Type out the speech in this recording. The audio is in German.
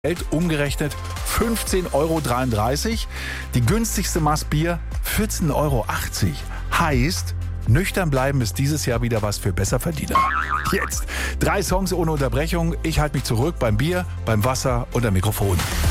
Geld umgerechnet 15,33 €. Die günstigste Maß Bier 14,80 €. Heißt, nüchtern bleiben ist dieses Jahr wieder was für Besserverdiener. Jetzt 3 Songs ohne Unterbrechung. Ich halte mich zurück beim Bier, beim Wasser und am Mikrofon.